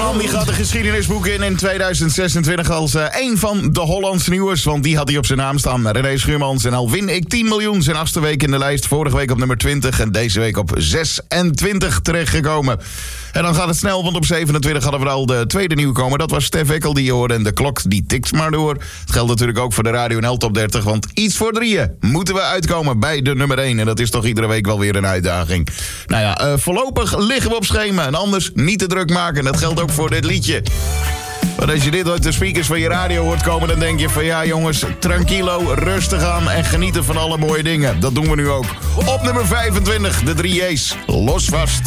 man die gaat de geschiedenisboek in 2026 als een van de Hollandse nieuws. Want die had hij op zijn naam staan. René Schuurmans. En al win ik 10 miljoen. Zijn 8e week in de lijst. Vorige week op nummer 20 en deze week op 26 terechtgekomen. En dan gaat het snel, want op 27 hadden we al de tweede nieuwkomer. Dat was Stef Eckel die je hoorde en de klok die tikt maar door. Het geldt natuurlijk ook voor de Radio NL Top 30, want iets voor 3 moeten we uitkomen bij de nummer 1. En dat is toch iedere week wel weer een uitdaging. Nou ja, voorlopig liggen we op schema en anders niet te druk maken. Dat geldt ook voor dit liedje. Want als je dit uit de speakers van je radio hoort komen, dan denk je van ja jongens, tranquilo, rustig aan en genieten van alle mooie dingen. Dat doen we nu ook. Op nummer 25, de 3 J's, Los Vast.